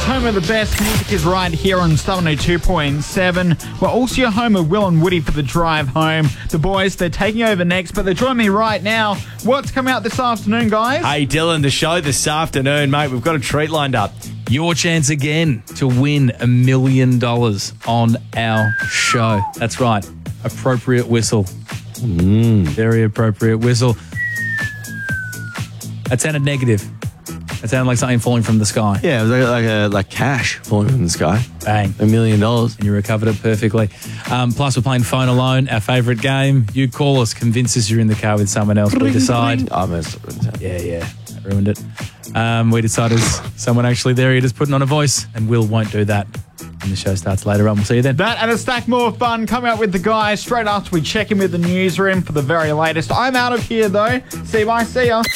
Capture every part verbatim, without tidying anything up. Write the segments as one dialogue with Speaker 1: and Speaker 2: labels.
Speaker 1: home of the best music is right here on Star one oh two point seven. We're also your home of Will and Woody for the drive home. The boys, they're taking over next, but they're joining me right now. What's coming out this afternoon, guys?
Speaker 2: Hey, Dylan, the show this afternoon, mate, we've got a treat lined up.
Speaker 3: Your chance again to win a million dollars on our show. That's right. Appropriate whistle.
Speaker 2: Mm.
Speaker 3: Very appropriate whistle. That sounded negative. It sounded like something falling from the sky.
Speaker 2: Yeah, it was like, like, a, like cash falling from the sky.
Speaker 3: Bang.
Speaker 2: A million dollars.
Speaker 3: And you recovered it perfectly. Um, plus, we're playing Phone Alone, our favourite game. You call us, convince us you're in the car with someone else. We decide.
Speaker 2: Oh, man, it's ruined it.
Speaker 3: Yeah, yeah. That ruined it. Um, we decide there's someone actually there. You're just putting on a voice, and Will won't do that. And the show starts later on. We'll see you then.
Speaker 1: That and a stack more fun coming up with the guys straight after we check in with the newsroom for the very latest. I'm out of here, though. See you, bye. See ya.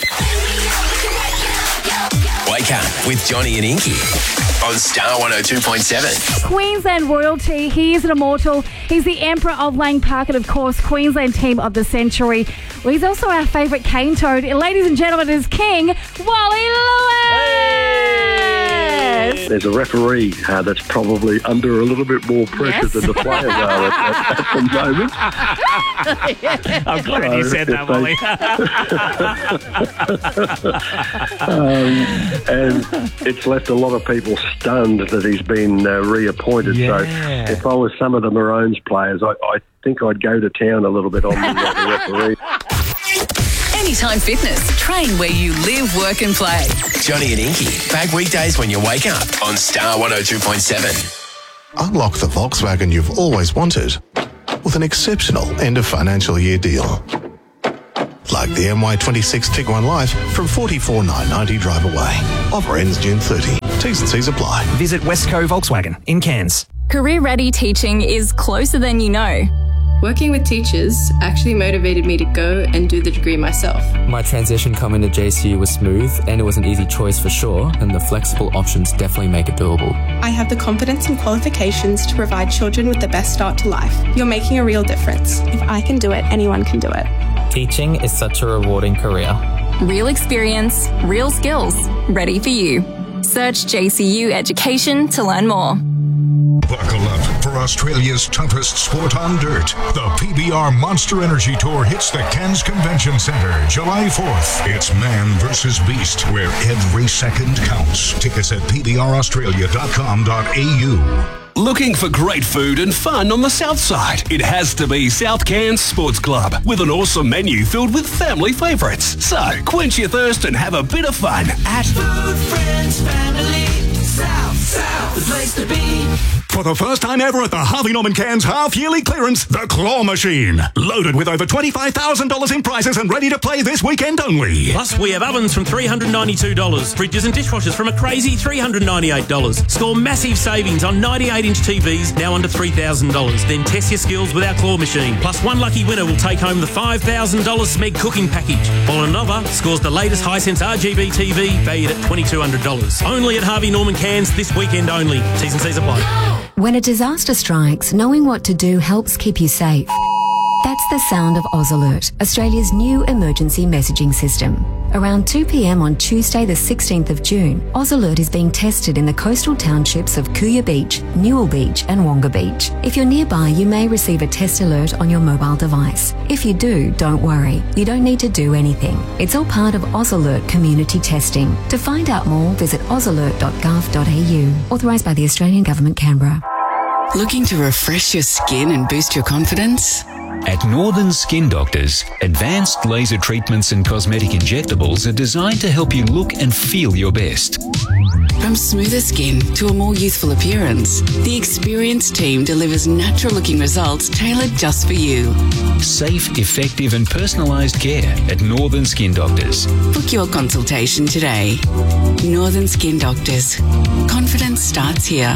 Speaker 4: Wake up with Johnny and Inky on Star one oh two point seven.
Speaker 5: Queensland royalty. He is an immortal. He's the Emperor of Lang Park and, of course, Queensland Team of the Century. Well, he's also our favourite cane toad. Ladies and gentlemen, is King Wally Lewis. Hey!
Speaker 6: There's a referee uh, that's probably under a little bit more pressure
Speaker 5: Yes.
Speaker 6: than the players are at, at, at the moment.
Speaker 2: I'm glad so you said that, Wally.
Speaker 6: um, and it's left a lot of people stunned that he's been uh, reappointed.
Speaker 2: Yeah.
Speaker 6: So if I was some of the Maroons players, I, I think I'd go to town a little bit on the, uh, the referee.
Speaker 7: Anytime Fitness. Train where you live, work and play.
Speaker 4: Johnny and Inky, back weekdays when you wake up on Star one oh two point seven.
Speaker 8: Unlock the Volkswagen you've always wanted with an exceptional end of financial year deal. Like the M Y twenty-six Tiguan Life from forty-four thousand nine hundred ninety drive away. Offer ends June thirtieth. T's and C's apply.
Speaker 9: Visit Westco Volkswagen in Cairns.
Speaker 10: Career Ready Teaching is closer than you know.
Speaker 11: Working with teachers actually motivated me to go and do the degree myself.
Speaker 12: My transition coming to J C U was smooth and it was an easy choice for sure, and the flexible options definitely make it doable.
Speaker 11: I have the confidence and qualifications to provide children with the best start to life. You're making a real difference. If I can do it, anyone can do it.
Speaker 12: Teaching is such a rewarding career.
Speaker 10: Real experience, real skills, ready for you. Search J C U Education to learn more.
Speaker 13: Buckle up for Australia's toughest sport on dirt. The P B R Monster Energy Tour hits the Cairns Convention Centre July fourth. It's man versus beast, where every second counts. Tickets at p b r australia dot com dot a u.
Speaker 14: Looking for great food and fun on the south side? It has to be South Cairns Sports Club, with an awesome menu filled with family favourites. So, quench your thirst and have a bit of fun at
Speaker 15: Food, Friends, Family, South, South, the place to be.
Speaker 13: For the first time ever at the Harvey Norman Cairns half-yearly clearance, the Claw Machine. Loaded with over twenty-five thousand dollars in prizes and ready to play this weekend only.
Speaker 16: Plus, we have ovens from three hundred ninety-two dollars, fridges and dishwashers from a crazy three hundred ninety-eight dollars. Score massive savings on ninety-eight inch T Vs, now under three thousand dollars. Then test your skills with our Claw Machine. Plus, one lucky winner will take home the five thousand dollars Smeg cooking package, while another scores the latest Hisense R G B T V valued at twenty-two hundred dollars. Only at Harvey Norman Cairns this weekend only. T's and C's apply.
Speaker 17: When a disaster strikes, knowing what to do helps keep you safe. That's the sound of Oz Alert, Australia's new emergency messaging system. Around two p.m. on Tuesday the sixteenth of June, Oz Alert is being tested in the coastal townships of Kuya Beach, Newell Beach and Wonga Beach. If you're nearby, you may receive a test alert on your mobile device. If you do, don't worry. You don't need to do anything. It's all part of Oz Alert community testing. To find out more, visit oz alert dot gov dot a u. Authorised by the Australian Government, Canberra.
Speaker 7: Looking to refresh your skin and boost your confidence?
Speaker 18: At Northern Skin Doctors, advanced laser treatments and cosmetic injectables are designed to help you look and feel your best.
Speaker 7: From smoother skin to a more youthful appearance, the experienced team delivers natural-looking results tailored just for you.
Speaker 18: Safe, effective and personalised care at Northern Skin Doctors.
Speaker 7: Book your consultation today. Northern Skin Doctors. Confidence starts here.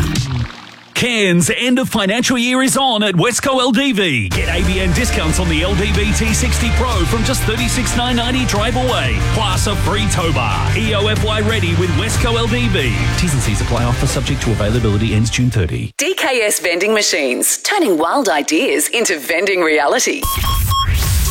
Speaker 14: Cairns' end of financial year is on at Westco L D V. Get A B N discounts on the L D V T sixty Pro from just thirty-six thousand nine hundred ninety drive away, plus a free tow bar. E O F Y ready with Westco L D V. T's and C's apply. Offer subject to availability. Ends June thirtieth.
Speaker 7: D K S Vending Machines, turning wild ideas into vending reality.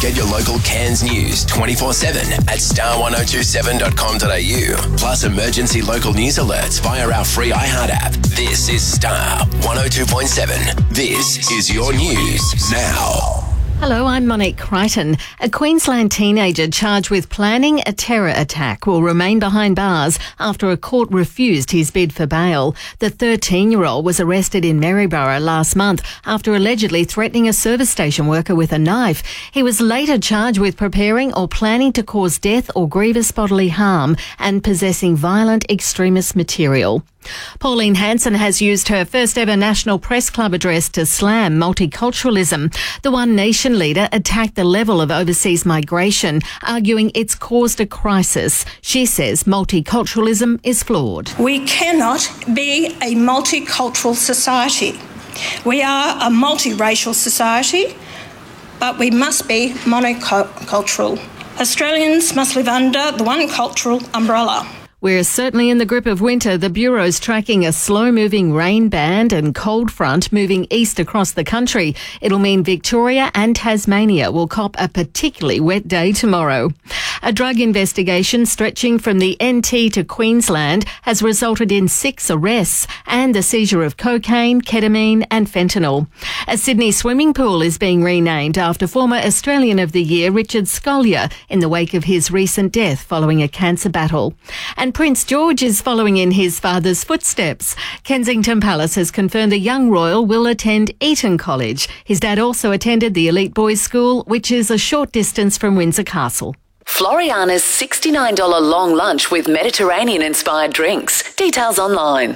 Speaker 4: Get your local Cairns news twenty-four seven at star one oh two seven dot com dot a u. Plus emergency local news alerts via our free iHeart app. This is Star one oh two point seven. This is your news now.
Speaker 19: Hello, I'm Monique Crichton. A Queensland teenager charged with planning a terror attack will remain behind bars after a court refused his bid for bail. The thirteen-year-old was arrested in Maryborough last month after allegedly threatening a service station worker with a knife. He was later charged with preparing or planning to cause death or grievous bodily harm and possessing violent extremist material. Pauline Hanson has used her first ever National Press Club address to slam multiculturalism. The One Nation leader attacked the level of overseas migration, arguing it's caused a crisis. She says multiculturalism is flawed.
Speaker 20: We cannot be a multicultural society. We are a multiracial society, but we must be monocultural. Australians must live under the one cultural umbrella.
Speaker 19: We're certainly in the grip of winter. The Bureau's tracking a slow-moving rain band and cold front moving east across the country. It'll mean Victoria and Tasmania will cop a particularly wet day tomorrow. A drug investigation stretching from the N T to Queensland has resulted in six arrests and the seizure of cocaine, ketamine and fentanyl. A Sydney swimming pool is being renamed after former Australian of the Year Richard Scolyer in the wake of his recent death following a cancer battle. And Prince George is following in his father's footsteps. Kensington Palace has confirmed the young royal will attend Eton College. His dad also attended the elite boys' school, which is a short distance from Windsor Castle.
Speaker 21: Floriana's sixty-nine dollars long lunch with Mediterranean-inspired drinks. Details online.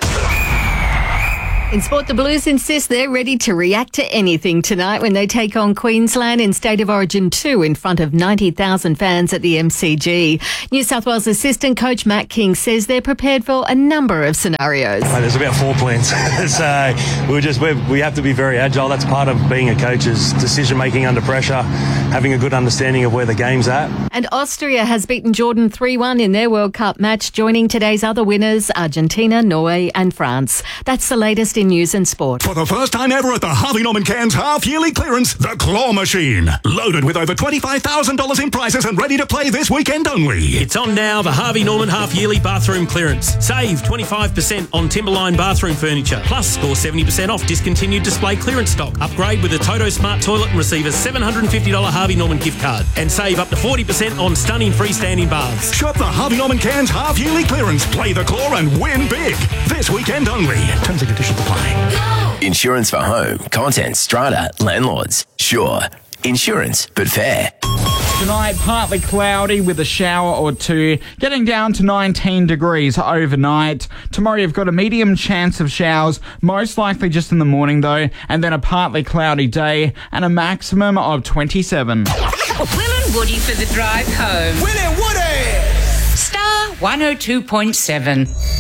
Speaker 19: In sport, the Blues insist they're ready to react to anything tonight when they take on Queensland in State of Origin two in front of ninety thousand fans at the M C G. New South Wales assistant coach Matt King says they're prepared for a number of scenarios.
Speaker 22: There's about four plans. so we just we we have to be very agile. That's part of being a coach, is decision making under pressure, having a good understanding of where the game's at.
Speaker 19: And Austria has beaten Jordan three one in their World Cup match, joining today's other winners, Argentina, Norway and France. That's the latest in news and sport.
Speaker 13: For the first time ever at the Harvey Norman Cairns half-yearly clearance, the Claw Machine. Loaded with over twenty-five thousand dollars in prizes and ready to play this weekend only.
Speaker 16: It's on now, the Harvey Norman half-yearly bathroom clearance. Save twenty-five percent on Timberline bathroom furniture. Plus, score seventy percent off discontinued display clearance stock. Upgrade with a Toto Smart Toilet and receive a seven hundred fifty dollars Harvey Norman gift card. And save up to forty percent on stunning freestanding baths.
Speaker 13: Shop the Harvey Norman Cairns half-yearly clearance. Play the Claw and win big. This weekend only. Terms and conditions apply.
Speaker 4: Insurance for home, contents, strata, landlords. Sure. Insurance, but fair.
Speaker 1: Tonight, partly cloudy with a shower or two, getting down to nineteen degrees overnight. Tomorrow, you've got a medium chance of showers, most likely just in the morning though, and then a partly cloudy day and a maximum of twenty-seven.
Speaker 23: Will and Woody for the drive home.
Speaker 15: Will and Woody!
Speaker 23: Star one oh two point seven.